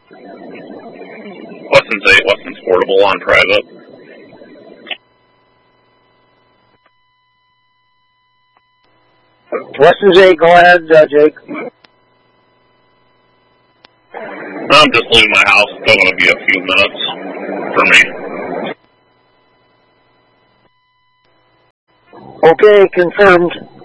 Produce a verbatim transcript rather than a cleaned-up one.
Weston's eight, Weston's portable on private. Weston's eight, go ahead, uh, Jake. I'm just leaving my house. It's still going to be a few minutes for me. Okay, confirmed.